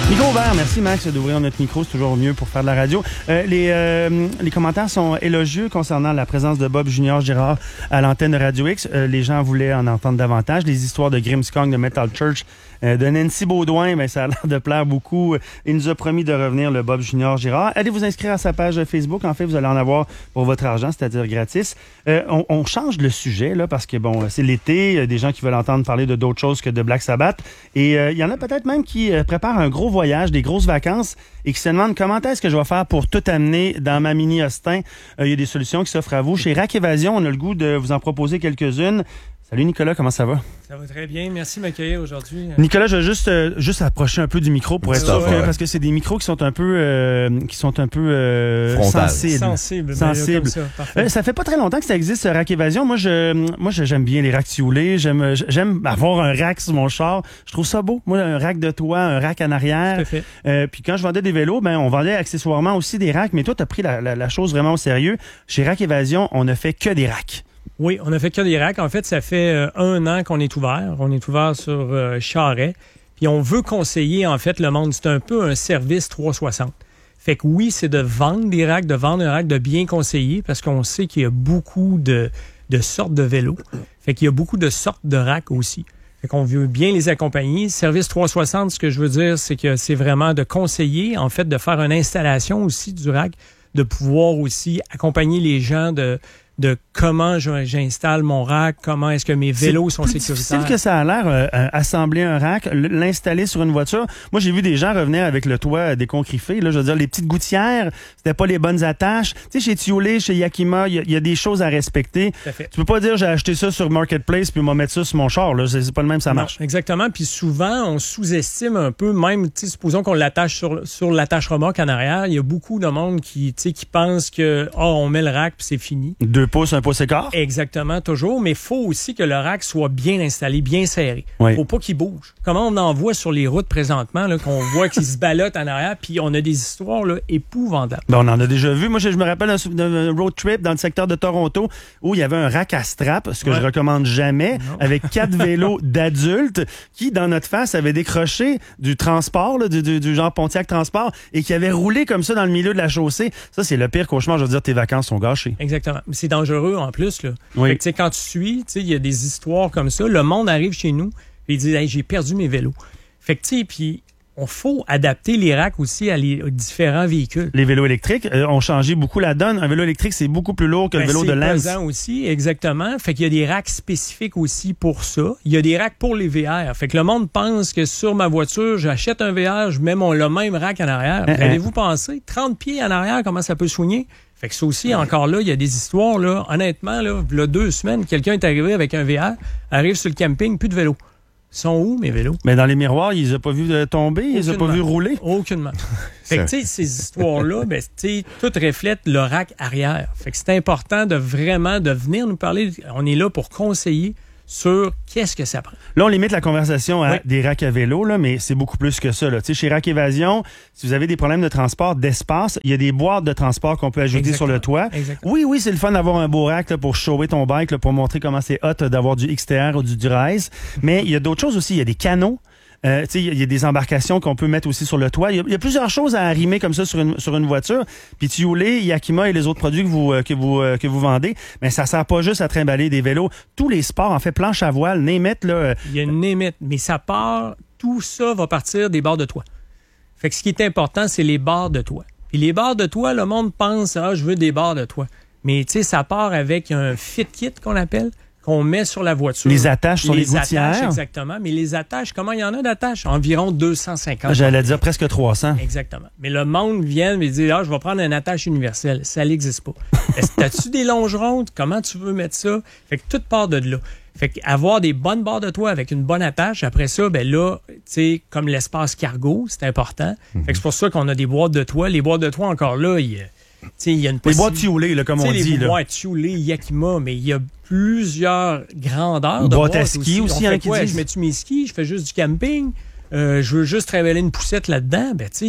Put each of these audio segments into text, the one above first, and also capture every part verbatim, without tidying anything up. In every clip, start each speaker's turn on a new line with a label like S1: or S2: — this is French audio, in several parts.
S1: Micro ouvert, merci Max d'ouvrir notre micro, c'est toujours mieux pour faire de la radio. Euh, les, euh, les commentaires sont élogieux concernant la présence de Bob Junior Girard à l'antenne de Radio X. Euh, les gens voulaient en entendre davantage. Les histoires de Grimmskong, de Metal Church, euh, de Nancy Baudouin, ben, ça a l'air de plaire beaucoup. Il nous a promis de revenir, le Bob Junior Girard. Allez vous inscrire à sa page Facebook. En fait, vous allez en avoir pour votre argent, c'est-à-dire gratis. Euh, on, on change le sujet, là, parce que bon, c'est l'été. Il y a des gens qui veulent entendre parler de d'autres choses que de Black Sabbath. Et euh, il y en a peut-être même qui euh, préparent un gros voyage, des grosses vacances, et qui se demandent comment est-ce que je vais faire pour tout amener dans ma mini Austin. Euh, il y a des solutions qui s'offrent à vous. Chez Rack Évasion, on a le goût de vous en proposer quelques-unes. Salut Nicolas, comment ça va?
S2: Ça va très bien, merci de m'accueillir aujourd'hui.
S1: Nicolas, je vais juste, euh, juste approcher un peu du micro pour être sûr que, parce que c'est des micros qui sont un peu, euh, qui sont un peu euh, sensibles.
S2: Sensibles.
S1: Sensibles.
S2: Ben, ça,
S1: euh, ça fait pas très longtemps que ça existe, ce Rack Évasion. Moi, je, moi, j'aime bien les racks tioulés. J'aime, j'aime avoir un rack sur mon char. Je trouve ça beau. Moi, un rack de toit, un rack en arrière.
S2: Tout à fait.
S1: Euh, puis quand je vendais des vélos, ben, on vendait accessoirement aussi des racks. Mais toi, t'as pris la, la, la chose vraiment au sérieux. Chez Rack Évasion, on ne fait que des racks.
S2: Oui, on a fait que des racks. En fait, ça fait euh, un an qu'on est ouvert. On est ouvert sur euh, Charest. Puis on veut conseiller, en fait, le monde. C'est un peu un service trois cent soixante. Fait que oui, c'est de vendre des racks, de vendre un rack, de bien conseiller, parce qu'on sait qu'il y a beaucoup de, de sortes de vélos. Fait qu'il y a beaucoup de sortes de racks aussi. Fait qu'on veut bien les accompagner. Service trois cent soixante, ce que je veux dire, c'est que c'est vraiment de conseiller, en fait, de faire une installation aussi du rack, de pouvoir aussi accompagner les gens de... de comment j'installe mon rack, comment est-ce que mes vélos sont sécuritaires.
S1: C'est difficile que ça a l'air, euh, assembler un rack, l'installer sur une voiture. Moi, j'ai vu des gens revenir avec le toit déconcrifé. Là, je veux dire, les petites gouttières, c'était pas les bonnes attaches. Tu sais, chez Thioulé, chez Yakima, il y, y a des choses à respecter.
S2: Tout à fait.
S1: Tu peux pas dire j'ai acheté ça sur Marketplace puis on va mettre ça sur mon char. Là, c'est pas le même, ça marche.
S2: Non, exactement. Puis souvent, on sous-estime un peu, même, tu sais, supposons qu'on l'attache sur, sur l'attache remorque en arrière. Il y a beaucoup de monde qui, tu sais, qui pense que, oh, on met le rack puis c'est fini.
S1: Deux pouces, un pouce écart.
S2: Exactement, toujours. Mais il faut aussi que le rack soit bien installé, bien serré.
S1: Oui.
S2: Faut pas qu'il bouge. Comment on en voit sur les routes présentement, là, qu'on voit qu'il se ballotte en arrière, puis on a des histoires là, épouvantables.
S1: Ben, on en a déjà vu. Moi, je, je me rappelle d'un road trip dans le secteur de Toronto où il y avait un rack à strap, ce que ouais. je recommande jamais, non. avec quatre vélos d'adultes qui, dans notre face, avaient décroché du transport, là, du, du, du genre Pontiac Transport, et qui avaient roulé comme ça dans le milieu de la chaussée. Ça, c'est le pire cauchemar. Je veux dire, tes vacances sont gâchées.
S2: Exactement. C'est dangereux en plus. Là.
S1: Oui.
S2: Fait que, quand tu suis, il y a des histoires comme ça. Le monde arrive chez nous et il dit hey, j'ai perdu mes vélos. Fait que, tu sais, puis on faut adapter les racks aussi à les aux différents véhicules.
S1: Les vélos électriques euh, ont changé beaucoup la donne. Un vélo électrique, c'est beaucoup plus lourd que
S2: ben,
S1: le vélo de Lance.
S2: C'est pesant aussi, exactement. Fait qu'il y a des racks spécifiques aussi pour ça. Il y a des racks pour les V R. Fait que le monde pense que sur ma voiture, j'achète un V R, je mets mon, le même rack en arrière. Uh-huh. Avez-vous pensé? trente pieds en arrière, comment ça peut soigner? Fait que ça aussi, encore là, il y a des histoires, là. Honnêtement, là, il y a deux semaines, quelqu'un est arrivé avec un V R, arrive sur le camping, plus de vélo. Ils sont où, mes vélos?
S1: Mais dans les miroirs, ils n'ont pas vu tomber, ils n'ont pas vu rouler.
S2: Aucunement. Fait que, tu sais, ces histoires-là, ben, tu sais, tout reflète le rack arrière. Fait que c'est important de vraiment, de venir nous parler. On est là pour conseiller sur qu'est-ce que ça prend.
S1: Là, on limite la conversation à
S2: oui.
S1: des racks à vélo, là, mais c'est beaucoup plus que ça. Là. Tu sais, chez Rack Évasion, si vous avez des problèmes de transport, d'espace, il y a des boîtes de transport qu'on peut ajouter
S2: Exactement.
S1: sur le toit.
S2: Exactement.
S1: Oui, oui, c'est le fun d'avoir un beau rack là, pour shower ton bike, là, pour montrer comment c'est hot d'avoir du X T R ou du Dura-Ace. Mais il y a d'autres choses aussi. Il y a des canaux. Euh, il y a des embarcations qu'on peut mettre aussi sur le toit. Il y, y a plusieurs choses à arrimer comme ça sur une, sur une voiture. Puis Thioulé, Yakima et les autres produits que vous, euh, que vous, euh, que vous vendez, mais ça sert pas juste à trimballer des vélos. Tous les sports, en fait, planche à voile, Németh, là... Euh...
S2: Il y a une Németh, mais ça part... Tout ça va partir des barres de toit. Fait que ce qui est important, c'est les barres de toit. Puis les barres de toit, le monde pense, ah, je veux des barres de toit. Mais tu sais, ça part avec un fit kit qu'on appelle, qu'on met sur la voiture.
S1: Les attaches sur les, les gouttières.
S2: Attaches, exactement. Mais les attaches, comment il y en a d'attaches? Environ deux cent cinquante.
S1: J'allais dire presque trois cents.
S2: Exactement. Mais le monde vient et dit, ah, je vais prendre une attache universelle. Ça n'existe pas. As-tu des longerons? Comment tu veux mettre ça? Fait que tout part de là. Fait qu'avoir des bonnes barres de toit avec une bonne attache, après ça, ben là, tu sais, comme l'espace cargo, c'est important. Mm-hmm. Fait que c'est pour ça qu'on a des boîtes de toit. Les boîtes de toit, encore là, il y a... T'sais, il y a une
S1: les boîtes Thioulé, là, comme on
S2: les
S1: dit.
S2: Les boîtes Thioulé, Yakima, mais il y a plusieurs grandeurs de
S1: boîtes
S2: boîtes
S1: à ski aussi.
S2: aussi
S1: hein,
S2: quoi, je mets-tu mes skis, je fais juste du camping, euh, je veux juste travailler une poussette là-dedans. Ben, tu sais,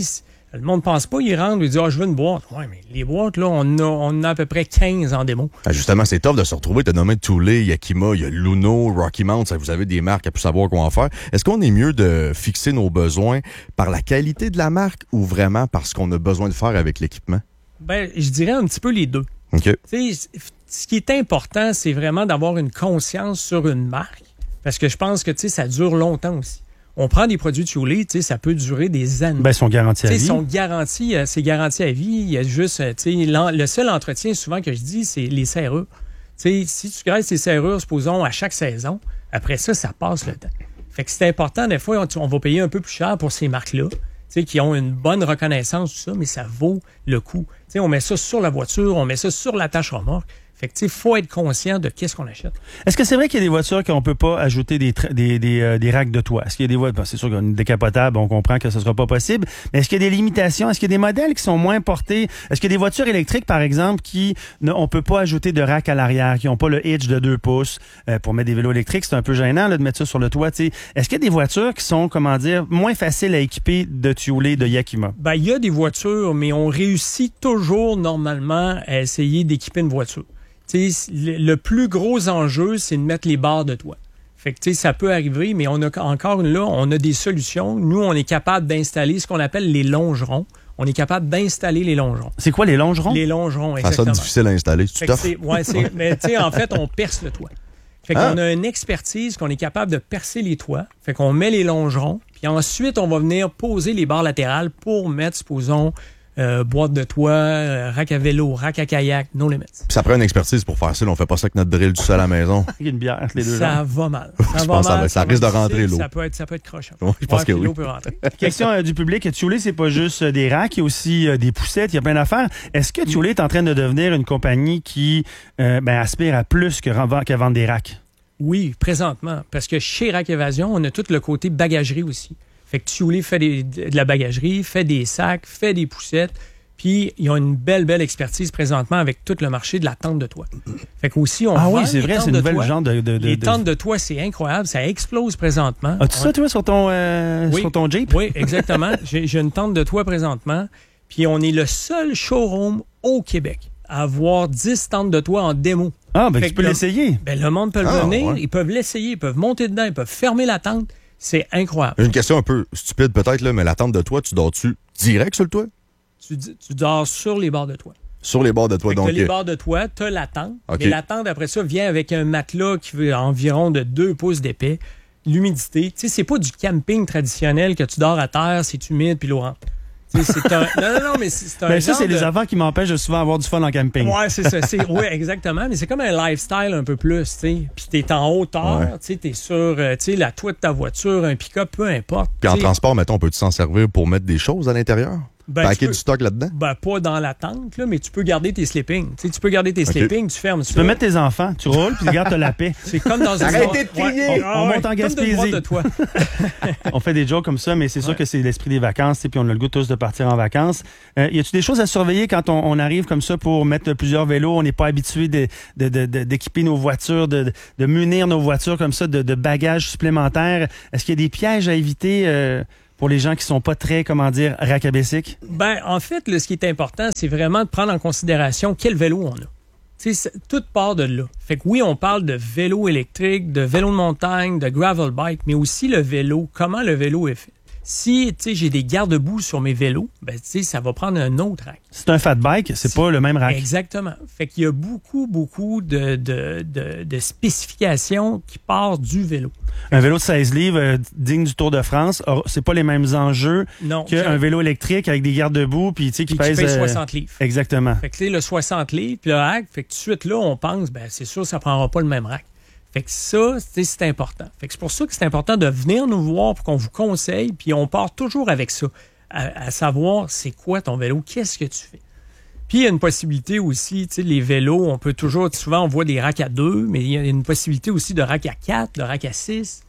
S2: Le monde ne pense pas, il rentre, il dit « Ah, je veux une boîte. » Oui, mais les boîtes, là, on a, on a à peu près quinze en démo.
S3: Ah, justement, c'est tough de se retrouver. Tu as nommé Thule, Yakima, il y a Luno, Rocky Mount. Ça, vous avez des marques à plus savoir quoi en faire. Est-ce qu'on est mieux de fixer nos besoins par la qualité de la marque ou vraiment parce qu'on a besoin de faire avec l'équipement?
S2: Ben, je dirais un petit peu les deux.
S3: OK.
S2: Tu sais, ce qui est important, c'est vraiment d'avoir une conscience sur une marque parce que je pense que, tu sais, ça dure longtemps aussi. On prend des produits Thule, tu sais, ça peut durer des années.
S1: Ben, ils sont garantis à vie.
S2: Ils sont garantis, euh, c'est garanti à vie. Il y a juste, euh, tu sais, le seul entretien souvent que je dis, c'est les serrures. Tu sais, si tu graisses tes serrures, supposons, à chaque saison, après ça, ça passe le temps. Fait que c'est important, des fois, on, on va payer un peu plus cher pour ces marques-là, tu sais, qui ont une bonne reconnaissance, tout ça, mais ça vaut le coup. Tu sais, on met ça sur la voiture, on met ça sur la tâche remorque. Fait que, tu sais, il faut être conscient de qu'est-ce qu'on achète.
S1: Est-ce que c'est vrai qu'il y a des voitures qu'on peut pas ajouter des, tra- des, des, euh, des racks de toit? Est-ce qu'il y a des voitures, ben, c'est sûr qu'une décapotable, on comprend que ce sera pas possible, mais est-ce qu'il y a des limitations? Est-ce qu'il y a des modèles qui sont moins portés? Est-ce qu'il y a des voitures électriques, par exemple, qui, ne, on peut pas ajouter de rack à l'arrière, qui ont pas le hitch de deux pouces, euh, pour mettre des vélos électriques? C'est un peu gênant, là, de mettre ça sur le toit, tu sais. Est-ce qu'il y a des voitures qui sont, comment dire, moins faciles à équiper de Thule, de Yakima?
S2: Ben, il y a des voitures, mais on réussit toujours, normalement, à essayer d'équiper une voiture. T'sais, le plus gros enjeu, c'est de mettre les barres de toit. Fait que, ça peut arriver, mais on a encore là, on a des solutions. Nous, on est capable d'installer ce qu'on appelle les longerons. On est capable d'installer les longerons.
S1: C'est quoi les longerons?
S2: Les longerons, exactement.
S3: Ça sonne difficile à installer. Tu
S2: t'offres? Ouais, c'est, mais tu sais, en fait, on perce le toit. Fait qu'on
S3: ah.
S2: a une expertise qu'on est capable de percer les toits. Fait qu'on met les longerons, puis ensuite, on va venir poser les barres latérales pour mettre, supposons, Euh, boîte de toit, euh, rack à vélo, rack à kayak, no limits.
S3: Puis ça prend une expertise pour faire ça. Là. On fait pas ça avec notre drill tout seul à la maison.
S1: Il y a une bière entre les deux.
S2: Ça
S1: gens.
S2: va mal. Ça
S3: je
S2: va
S3: pense
S2: mal,
S3: ça, va, ça, ça risque de rentrer l'eau.
S2: Ça peut être, ça peut être crochant.
S3: Oui, je pense
S2: ouais,
S3: que oui.
S2: L'eau peut rentrer.
S1: Question euh, du public. Thule, c'est pas juste euh, des racks, il y a aussi euh, des poussettes, il y a plein d'affaires. Est-ce que Thule est en train de devenir une compagnie qui euh, ben, aspire à plus que ren- qu'à vendre des racks?
S2: Oui, présentement. Parce que chez Rack Évasion, on a tout le côté bagagerie aussi. Fait que Thule fait des, de la bagagerie, fait des sacs, fait des poussettes. Puis, ils ont une belle, belle expertise présentement avec tout le marché de la tente de toit. Fait qu'aussi, on
S1: Ah
S2: vend
S1: oui, c'est vrai, c'est une nouvelle toit. genre de... de, de
S2: les
S1: de...
S2: tentes de toit, c'est incroyable. Ça explose présentement.
S1: As-tu on... ça, toi, sur ton, euh,
S2: oui.
S1: sur ton Jeep?
S2: Oui, exactement. j'ai, j'ai une tente de toit présentement. Puis, on est le seul showroom au Québec à avoir dix tentes de toit en démo.
S1: Ah, ben
S2: fait
S1: tu peux le, l'essayer.
S2: Ben, le monde peut le
S3: ah,
S2: venir.
S3: Ouais.
S2: Ils peuvent l'essayer. Ils peuvent monter dedans. Ils peuvent fermer la tente. C'est incroyable.
S3: J'ai une question un peu stupide peut-être, là, mais la tente de toit, tu dors-tu direct sur le toit?
S2: Tu, tu dors sur les bords de toit.
S3: Sur les bords de toit,
S2: fait
S3: donc.
S2: Tu as les bords de toit, tu as la tente.
S3: Okay.
S2: Mais la tente, après ça, vient avec un matelas qui fait environ de deux pouces d'épais. L'humidité. Tu sais, c'est pas du camping traditionnel que tu dors à terre, c'est humide, puis l'eau rentre. C'est un... Non, non, non, mais c'est un.
S1: Ben ça, c'est
S2: de...
S1: les affaires qui m'empêchent de souvent avoir du fun en camping.
S2: Ouais, c'est ça. C'est... Oui, exactement. Mais c'est comme un lifestyle un peu plus, tu sais. Puis t'es en hauteur,
S3: ouais.
S2: tu sais, t'es sur euh, la toit de ta voiture, un pick-up, peu importe.
S3: Puis en
S2: t'sais...
S3: transport, mettons, peux-tu s'en servir pour mettre des choses à l'intérieur?
S2: Ben,
S3: Paquer
S2: peux...
S3: du stock là-dedans?
S2: Ben, pas dans la tente, là, mais tu peux garder tes sleepings. Tu sais, tu peux garder tes okay. sleepings, tu fermes
S1: tu
S2: ça.
S1: Tu peux mettre tes enfants, tu roules, puis regarde, t'as la paix.
S2: C'est comme dans une...
S3: Arrêtez de crier!
S1: Ouais, on, on ouais, monte en Gaspésie.
S2: De toi.
S1: On fait des jokes comme ça, mais c'est ouais. sûr que c'est l'esprit des vacances, puis on a le goût tous de partir en vacances. Euh, y a-tu des choses à surveiller quand on, on arrive comme ça pour mettre plusieurs vélos? On n'est pas habitué de, de, de, de, d'équiper nos voitures, de, de munir nos voitures comme ça de, de bagages supplémentaires. Est-ce qu'il y a des pièges à éviter... Euh, pour les gens qui sont pas très, comment dire, racabessiques?
S2: Ben, en fait, là, ce qui est important, c'est vraiment de prendre en considération quel vélo on a. Tu sais, tout part de là. Fait que oui, on parle de vélo électrique, de vélo de montagne, de gravel bike, mais aussi le vélo, comment le vélo est fait. Si, tu sais, j'ai des garde-boue sur mes vélos, ben, tu sais, ça va prendre un autre rack.
S1: C'est un fat bike, c'est, c'est pas le même rack.
S2: Exactement. Fait qu'il y a beaucoup, beaucoup de, de, de, de spécifications qui partent du vélo.
S1: Un vélo de seize livres, euh, digne du Tour de France, or, c'est pas les mêmes enjeux
S2: non,
S1: qu'un vélo électrique avec des garde-boue, puis tu sais, qui
S2: puis
S1: pèse...
S2: Qui pèse soixante livres.
S1: Exactement.
S2: Fait que tu sais, le soixante livres, puis le rack, fait que tout de suite, là, on pense, ben, c'est sûr, ça prendra pas le même rack. Fait que ça, c'est important. Fait que c'est pour ça que c'est important de venir nous voir pour qu'on vous conseille, puis on part toujours avec ça, à, à savoir c'est quoi ton vélo, qu'est-ce que tu fais. Puis il y a une possibilité aussi, tu sais, les vélos, on peut toujours, souvent on voit des racks à deux, mais il y a une possibilité aussi de rack à quatre, de rack à six.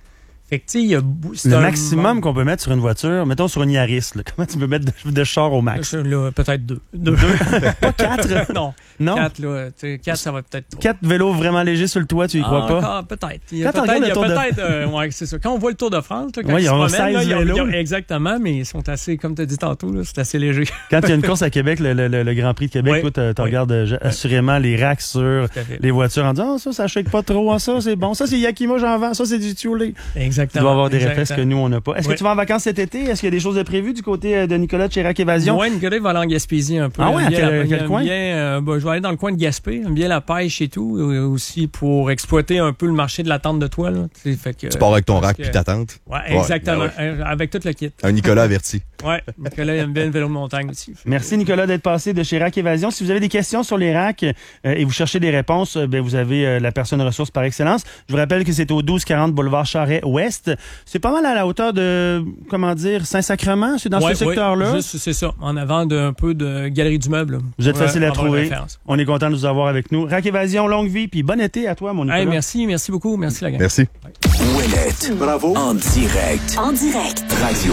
S2: Fait que, tu sais, il y a...
S1: Le maximum qu'on peut mettre sur une voiture, mettons sur une Yaris, là, comment tu peux mettre de, de char au max?
S2: Là, peut-être deux. Deux?
S1: Pas quatre?
S2: Non.
S1: Non?
S2: Quatre, là. Quatre, ça va peut-être trop.
S1: Quatre vélos vraiment légers sur le toit, tu y crois
S2: ah,
S1: pas?
S2: Ah, peut-être. Il y a
S1: Quand
S2: peut-être... Il y a
S1: peut-être
S2: de... euh, ouais, c'est ça. Quand on voit le Tour de France, là, quand
S1: ouais,
S2: ils se promènent,
S1: seize
S2: là, ils ont,
S1: vélos.
S2: ils ont, exactement, mais ils sont assez, comme tu as dit tantôt, là, c'est assez léger.
S1: Quand il y a une course à Québec, le, le, le Grand Prix de Québec,
S2: oui.
S1: tu
S2: oui.
S1: regardes euh, assurément les racks sur les voitures en disant, oh, ça, ça shake pas trop, hein, ça, c'est bon. Ça, c'est Yakima, j'en vends. Ça, c'est du Tuolé.
S2: Exactement.
S1: Tu vas avoir des
S2: Exactement.
S1: réflexes que nous, on n'a pas. Est-ce
S2: oui.
S1: que tu vas en vacances cet été? Est-ce qu'il y a des choses de prévues du côté de Nicolas de Chirac Évasion?
S2: Oui, Nicolas va aller en Gaspésie un peu.
S1: Ah ouais, à quel,
S2: la,
S1: quel coin?
S2: Bien, euh, bah, je vais aller dans le coin de Gaspé, bien la pêche et tout, euh, aussi pour exploiter un peu le marché de la tente de toile. Là. Fait que,
S3: tu pars avec ton rack
S2: que...
S3: puis ta tente?
S2: Oui, exactement.
S3: Ouais, ben ouais.
S2: Avec tout le kit.
S3: Un Nicolas averti.
S2: Oui, Nicolas aime bien le vélo de montagne aussi.
S1: Merci Nicolas d'être passé de chez Rack Évasion. Si vous avez des questions sur les racks euh, et vous cherchez des réponses, euh, ben, vous avez euh, la personne ressource par excellence. Je vous rappelle que c'est au douze quarante boulevard Charest-Ouest. C'est pas mal à la hauteur de, comment dire, Saint-Sacrement, c'est dans
S2: ouais,
S1: ce secteur-là?
S2: Oui, juste, c'est ça, en avant d'un peu de Galerie du Meuble.
S1: Vous êtes facile à trouver. On est content de vous avoir avec nous. Rack Évasion, longue vie, puis bon été à toi, mon Nicolas.
S2: Hey, merci, merci beaucoup. Merci, la gang.
S3: Merci.
S4: Ouellette. Bravo. En direct.
S5: En direct.
S4: Radio.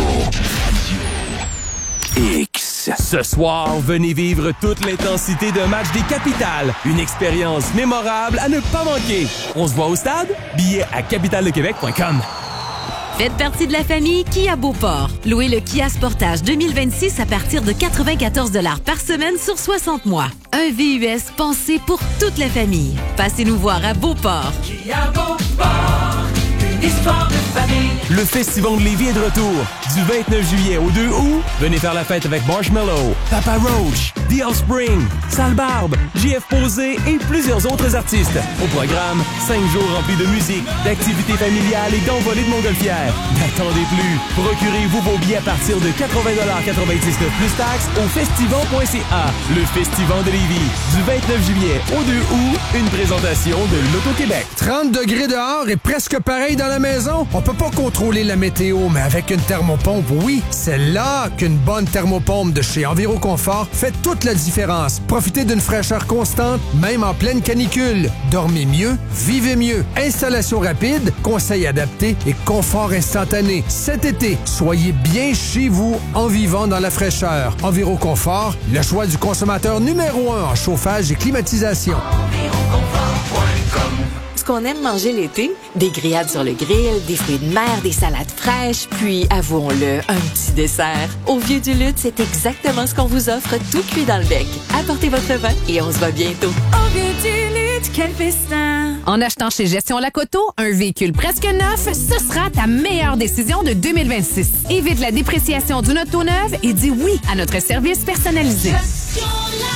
S4: X.
S6: Ce soir, venez vivre toute l'intensité d'un match des Capitales. Une expérience mémorable à ne pas manquer. On se voit au stade? Billets à capitale de québec point com.
S5: Faites partie de la famille Kia Beauport. Louez le Kia Sportage deux mille vingt-six à partir de quatre-vingt-quatorze dollars par semaine sur soixante mois. Un V U S pensé pour toute la famille. Passez nous voir à Beauport.
S7: Kia Beauport, une histoire de famille.
S6: Le Festival de Lévis est de retour. Du vingt-neuf juillet au deux août, venez faire la fête avec Marshmello, Papa Roach, The Offspring, Sale Barbe, J F Posé et plusieurs autres artistes. Au programme, cinq jours remplis de musique, d'activités familiales et d'envolées de montgolfières. N'attendez plus. Procurez-vous vos billets à partir de quatre-vingts dollars quatre-vingt-dix-neuf plus taxes au festival point c a. Le Festival de Lévis. Du vingt-neuf juillet au deux août, une présentation de l'Auto-Québec.
S8: trente degrés dehors et presque pareil dans la maison. On peut pas contrôler la météo, mais avec une thermopompe, oui, c'est là qu'une bonne thermopompe de chez Enviroconfort fait toute la différence. Profitez d'une fraîcheur constante, même en pleine canicule. Dormez mieux, vivez mieux. Installation rapide, conseils adaptés et confort instantané. Cet été, soyez bien chez vous en vivant dans la fraîcheur. Enviroconfort, le choix du consommateur numéro un en chauffage et climatisation.
S7: Enviroconfort point com.
S9: Ce qu'on aime manger l'été, des grillades sur le grill, des fruits de mer, des salades fraîches, puis, avouons-le, un petit dessert. Au Vieux du Lutte, c'est exactement ce qu'on vous offre, tout cuit dans le bec. Apportez votre vin et on se voit bientôt.
S7: Au Vieux du Lutte, quel festin!
S10: En achetant chez Gestion Lacoto, un véhicule presque neuf, ce sera ta meilleure décision de deux mille vingt-six. Évite la dépréciation d'une auto neuve et dis oui à notre service personnalisé.
S7: Gestion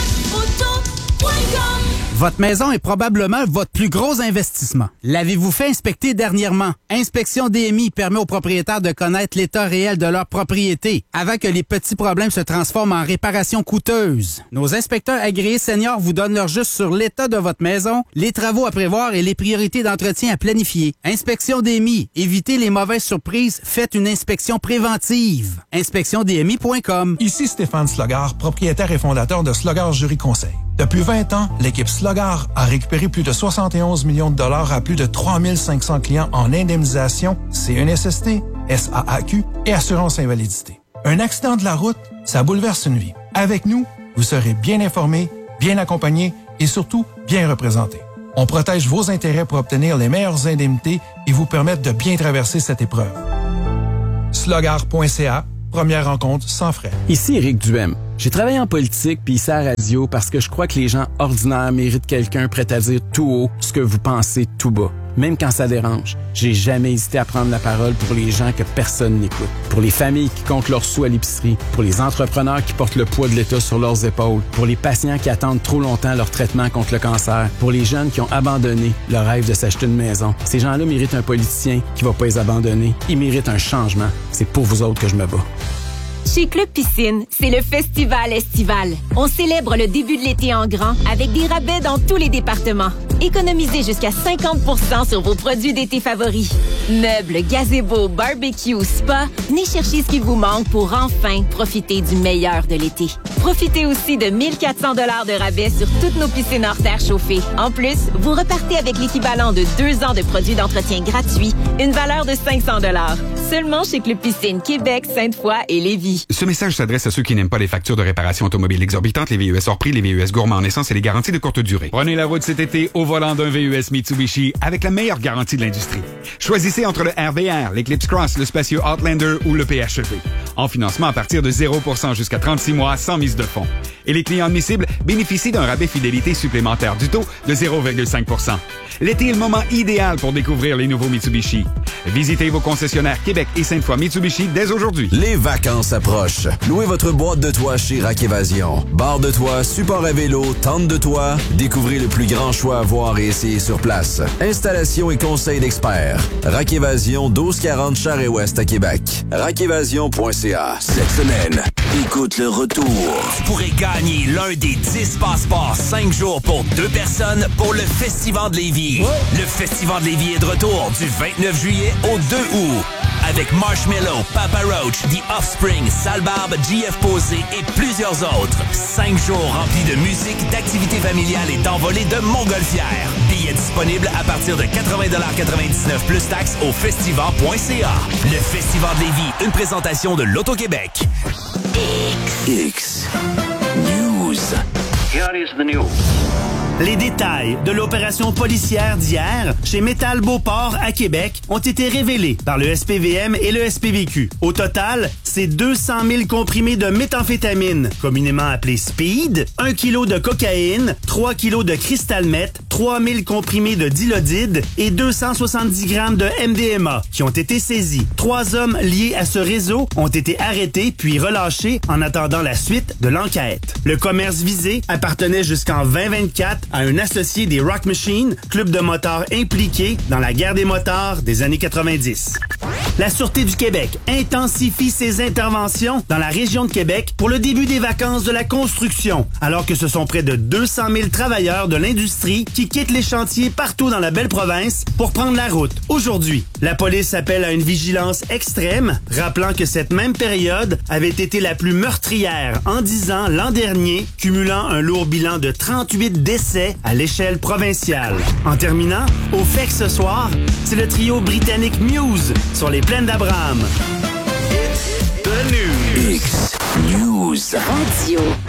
S7: Lacoto point com.
S11: Votre maison est probablement votre plus gros investissement. L'avez-vous fait inspecter dernièrement? Inspection D M I permet aux propriétaires de connaître l'état réel de leur propriété avant que les petits problèmes se transforment en réparations coûteuses. Nos inspecteurs agréés seniors vous donnent leur juste sur l'état de votre maison, les travaux à prévoir et les priorités d'entretien à planifier. Inspection D M I. Évitez les mauvaises surprises. Faites une inspection préventive. inspection d m i point com.
S12: Ici Stéphane Slogard, propriétaire et fondateur de Slogard Jury Conseil. Depuis vingt ans, l'équipe Slogard a récupéré plus de soixante et onze millions de dollars à plus de trois mille cinq cents clients en indemnisation, C N S S T, S A A Q et assurance invalidité. Un accident de la route, ça bouleverse une vie. Avec nous, vous serez bien informé, bien accompagné et surtout bien représenté. On protège vos intérêts pour obtenir les meilleures indemnités et vous permettre de bien traverser cette épreuve. Slogard point c a, première rencontre sans frais.
S13: Ici Éric Duhem. J'ai travaillé en politique puis ici à la radio parce que je crois que les gens ordinaires méritent quelqu'un prêt à dire tout haut ce que vous pensez tout bas. Même quand ça dérange, j'ai jamais hésité à prendre la parole pour les gens que personne n'écoute. Pour les familles qui comptent leurs sous à l'épicerie, pour les entrepreneurs qui portent le poids de l'État sur leurs épaules, pour les patients qui attendent trop longtemps leur traitement contre le cancer, pour les jeunes qui ont abandonné le rêve de s'acheter une maison. Ces gens-là méritent un politicien qui va pas les abandonner. Ils méritent un changement. C'est pour vous autres que je me bats.
S14: Chez Club Piscine, c'est le festival estival. On célèbre le début de l'été en grand avec des rabais dans tous les départements. Économisez jusqu'à cinquante pour cent sur vos produits d'été favoris. Meubles, gazebo, barbecue, spa, venez chercher ce qui vous manque pour enfin profiter du meilleur de l'été. Profitez aussi de mille quatre cents dollars de rabais sur toutes nos piscines hors terre chauffées. En plus, vous repartez avec l'équivalent de deux ans de produits d'entretien gratuits, une valeur de cinq cents dollars. Seulement chez Club Piscine Québec, Sainte-Foy et Lévis.
S15: Ce message s'adresse à ceux qui n'aiment pas les factures de réparation automobile exorbitantes, les V U S hors prix, les V U S gourmands en essence et les garanties de courte durée. Prenez la route cet été au volant d'un V U S Mitsubishi avec la meilleure garantie de l'industrie. Choisissez entre le R V R, l'Eclipse Cross, le spacieux Outlander ou le P H E V. En financement à partir de zéro pour cent jusqu'à trente-six mois sans mise de fonds. Et les clients admissibles bénéficient d'un rabais fidélité supplémentaire du taux de zéro virgule cinq pour cent. L'été est le moment idéal pour découvrir les nouveaux Mitsubishi. Visitez vos concessionnaires Québec et Sainte-Foy Mitsubishi dès aujourd'hui.
S16: Les vacances approchent. Louez votre boîte de toit chez Rack Évasion. Barre de toit, support à vélo, tente de toit. Découvrez le plus grand choix à voir et essayer sur place. Installation et conseils d'experts. Rack Évasion, douze quarante Charest-Ouest à Québec. rack évasion point c a.
S4: Cette semaine, écoute le retour.
S6: Tu pourrais gagner l'un des dix passeports cinq jours pour deux personnes pour le Festival de Lévis. Ouais. Le Festival de Lévis est de retour du vingt-neuf juillet au deux août. Avec Marshmello, Papa Roach, The Offspring, Sale Barbe, J F Posé et plusieurs autres. Cinq jours remplis de musique, d'activités familiales et d'envolées de montgolfières. Billets disponibles à partir de quatre-vingts quatre-vingt-dix-neuf plus taxes au festival point c a. Le Festival de Lévis, une présentation de l'Auto-Québec.
S4: X News.
S17: Here is the news. Les détails de l'opération policière d'hier chez Métal Beauport à Québec ont été révélés par le S P V M et le S P V Q. Au total, c'est deux cent mille comprimés de méthamphétamine, communément appelé speed, un kilo de cocaïne, trois kilos de cristal meth, trois mille comprimés de dilodide et deux cent soixante-dix grammes de M D M A qui ont été saisis. Trois hommes liés à ce réseau ont été arrêtés puis relâchés en attendant la suite de l'enquête. Le commerce visé appartenait jusqu'en vingt vingt-quatre à un associé des Rock Machine, club de motards impliqué dans la guerre des motards des années quatre-vingt-dix. La Sûreté du Québec intensifie ses interventions dans la région de Québec pour le début des vacances de la construction, alors que ce sont près de deux cent mille travailleurs de l'industrie qui quittent les chantiers partout dans la belle province pour prendre la route. Aujourd'hui, la police appelle à une vigilance extrême, rappelant que cette même période avait été la plus meurtrière en dix ans l'an dernier, cumulant un lourd bilan de trente-huit décès à l'échelle provinciale. En terminant, au fait que ce soir, c'est le trio britannique Muse sur les plaines d'Abraham. It's the news.
S4: X News.
S9: Radio.